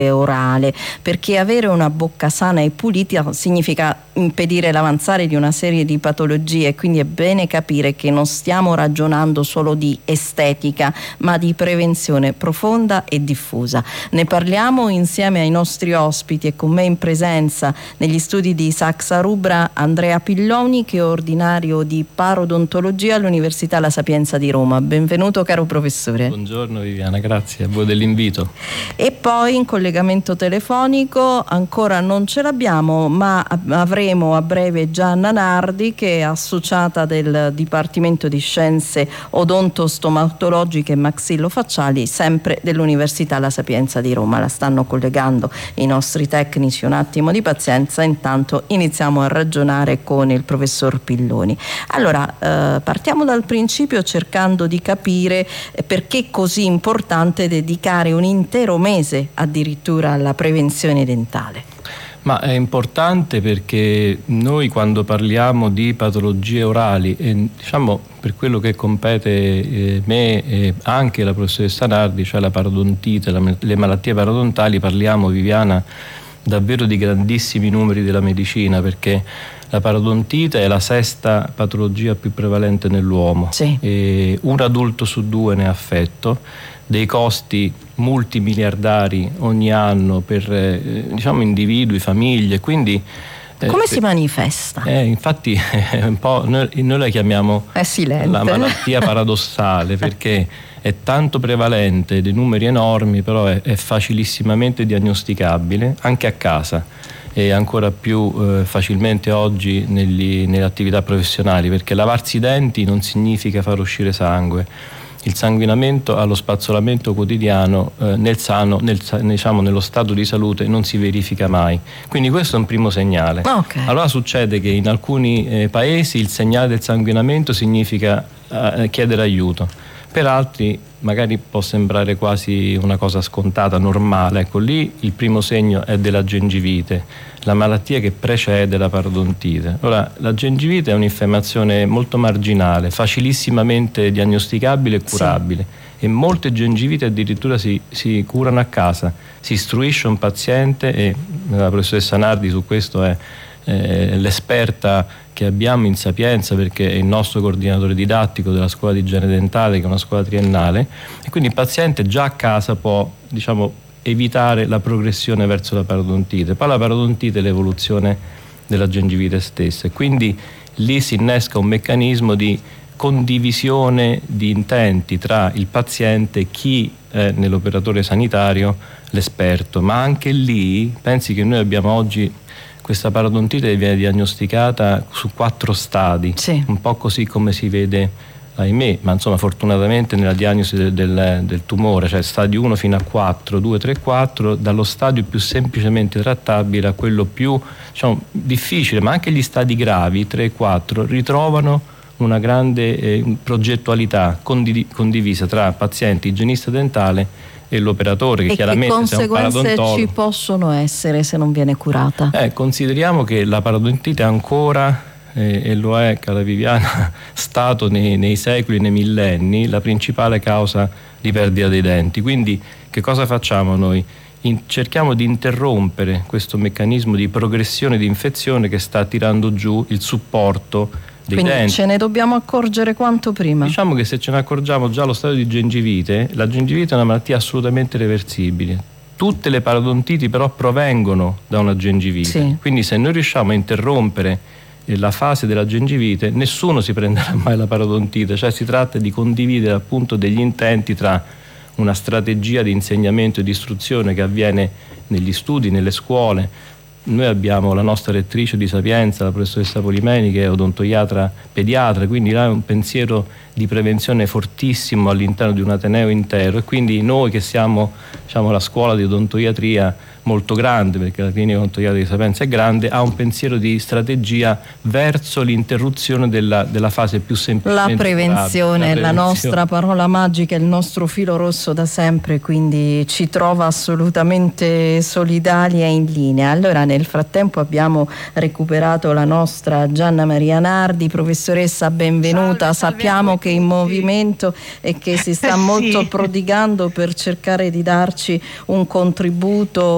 orale, perché avere una bocca sana e pulita significa impedire l'avanzare di una serie di patologie, quindi è bene capire che non stiamo ragionando solo di estetica, ma di prevenzione profonda e diffusa. Ne parliamo insieme ai nostri ospiti e con me in presenza negli studi di Saxa Rubra Andrea Pilloni, che è ordinario di parodontologia all'Università La Sapienza di Roma. Benvenuto caro professore. Buongiorno Viviana, grazie a voi dell'invito. E poi in collegamento telefonico ancora non ce l'abbiamo, ma avremo a breve Gianna Nardi, che è associata del Dipartimento di Scienze Odontostomatologiche e Maxillofacciali, sempre dell'Università La Sapienza di Roma. La stanno collegando i nostri tecnici, un attimo di pazienza, intanto iniziamo a ragionare con il professor Pilloni. Allora, partiamo dal principio cercando di capire perché è così importante dedicare un intero mese addirittura alla prevenzione dentale. Ma è importante perché noi quando parliamo di patologie orali, e diciamo per quello che compete me e anche la professoressa Nardi, cioè la parodontite, le malattie parodontali, parliamo, Viviana, davvero di grandissimi numeri della medicina, perché la parodontite è la 6ª patologia più prevalente nell'uomo. Sì. E un adulto su 2 ne è affetto, dei costi multimiliardari ogni anno per diciamo individui, famiglie, quindi come si manifesta? Infatti un po' noi la chiamiamo la malattia paradossale, perché è tanto prevalente, dei numeri enormi, però è facilissimamente diagnosticabile anche a casa e ancora più facilmente oggi nelle attività professionali, perché lavarsi i denti non significa far uscire sangue. Il sanguinamento allo spazzolamento quotidiano nello stato di salute non si verifica mai, quindi questo è un primo segnale. Okay. Allora succede che in alcuni paesi il segnale del sanguinamento significa chiedere aiuto, per altri magari può sembrare quasi una cosa scontata, normale. Ecco, lì il primo segno è della gengivite, la malattia che precede la parodontite. Ora, la gengivite è un'infiammazione molto marginale, facilissimamente diagnosticabile e curabile. Sì. E molte gengivite addirittura si curano a casa, si istruisce un paziente, e la professoressa Nardi su questo è l'esperta che abbiamo in Sapienza, perché è il nostro coordinatore didattico della scuola di igiene dentale, che è una scuola triennale, e quindi il paziente già a casa può, diciamo, evitare la progressione verso la parodontite. Poi la parodontite è l'evoluzione della gengivite stessa, e quindi lì si innesca un meccanismo di condivisione di intenti tra il paziente e chi è nell'operatore sanitario, l'esperto. Ma anche lì pensi che noi abbiamo oggi questa parodontite viene diagnosticata su 4 stadi, sì. Un po' così come si vede, ahimè, ma insomma fortunatamente nella diagnosi del tumore, cioè stadio 1 fino a 4, 2, 3, 4, dallo stadio più semplicemente trattabile a quello più, diciamo, difficile, ma anche gli stadi gravi, 3 e 4, ritrovano una grande progettualità condivisa tra paziente, igienista dentale e l'operatore, che chiaramente se è un paradontologo. Che conseguenze ci possono essere se non viene curata? Consideriamo che la parodontite ancora, e lo è, cara Viviana, stato nei secoli, nei millenni, la principale causa di perdita dei denti. Quindi che cosa facciamo noi? Cerchiamo di interrompere questo meccanismo di progressione di infezione che sta tirando giù il supporto dei Quindi denti. Ce ne dobbiamo accorgere quanto prima? Diciamo che se ce ne accorgiamo già allo stadio di gengivite, la gengivite è una malattia assolutamente reversibile. Tutte le parodontiti però provengono da una gengivite, sì. Quindi se noi riusciamo a interrompere la fase della gengivite, nessuno si prenderà mai la parodontite. Cioè si tratta di condividere appunto degli intenti tra una strategia di insegnamento e di istruzione che avviene negli studi, nelle scuole. Noi abbiamo la nostra rettrice di Sapienza, la professoressa Polimeni, che è odontoiatra pediatra, quindi là è un pensiero di prevenzione fortissimo all'interno di un ateneo intero, e quindi noi che siamo, diciamo, la scuola di odontoiatria molto grande, perché la clinica odontoiatrica di Sapienza è grande, ha un pensiero di strategia verso l'interruzione della fase più semplicemente la prevenzione, la nostra parola magica, il nostro filo rosso da sempre, quindi ci trova assolutamente solidali e in linea. Allora, nel frattempo abbiamo recuperato la nostra Gianna Maria Nardi. Professoressa, benvenuta. Sappiamo che è in movimento e che si sta molto prodigando per cercare di darci un contributo